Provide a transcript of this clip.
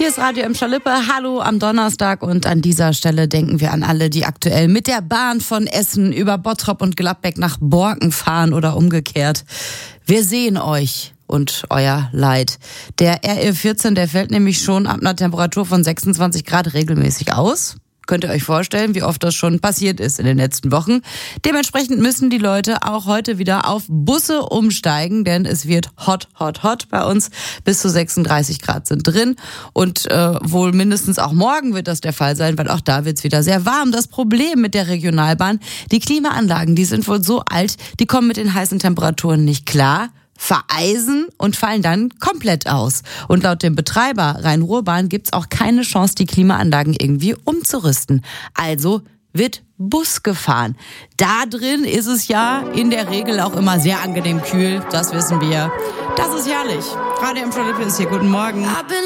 Hier ist Radio Emscher-Lippe. Hallo am Donnerstag und an dieser Stelle denken wir an alle, die aktuell mit der Bahn von Essen über Bottrop und Gladbeck nach Borken fahren oder umgekehrt. Wir sehen euch und euer Leid. Der RE14, der fällt nämlich schon ab einer Temperatur von 26 Grad regelmäßig aus. Könnt ihr euch vorstellen, wie oft das schon passiert ist in den letzten Wochen. Dementsprechend müssen die Leute auch heute wieder auf Busse umsteigen, denn es wird hot bei uns. Bis zu 36 Grad sind drin und wohl mindestens auch morgen wird das der Fall sein, weil auch da wird es wieder sehr warm. Das Problem mit der Regionalbahn, die Klimaanlagen, die sind wohl so alt, die kommen mit den heißen Temperaturen nicht klar, vereisen und fallen dann komplett aus. Und laut dem Betreiber Rhein-Ruhr-Bahn gibt's auch keine Chance, die Klimaanlagen irgendwie umzurüsten. Also wird Bus gefahren. Da drin ist es ja in der Regel auch immer sehr angenehm kühl, das wissen wir. Das ist herrlich. Radio Emscher-Lippe ist hier. Guten Morgen.